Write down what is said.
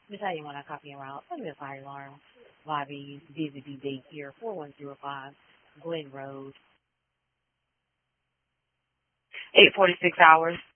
Miss, how you want to copy and route? Send me a fire alarm. Lobby, Busy Bee Daycare, 4105 Glen Road. 846 hours.